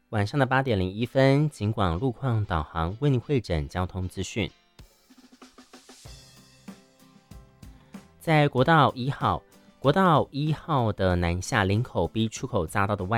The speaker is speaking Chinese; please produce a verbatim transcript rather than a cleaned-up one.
晚上的八点零一分，警广路况导航为您汇整交通资讯。在国道一号，国道一号的南下林口 B 出口匝道的外